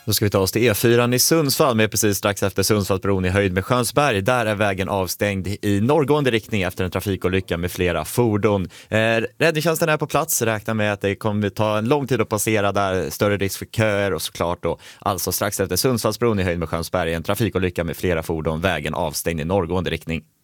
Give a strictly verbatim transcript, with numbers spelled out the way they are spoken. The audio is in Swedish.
Då ska vi ta oss till E fyra i Sundsvall med precis strax efter Sundsvallsbron i höjd med Skönsberg. Där är vägen avstängd i norrgående riktning efter en trafikolycka med flera fordon. Eh, räddningstjänsten är på plats, räknar med att det kommer ta en lång tid att passera där, större risk för köer och såklart då. Alltså strax efter Sundsvallsbron i höjd med Skönsberg en trafikolycka med flera fordon, vägen avstängd i norrgående riktning.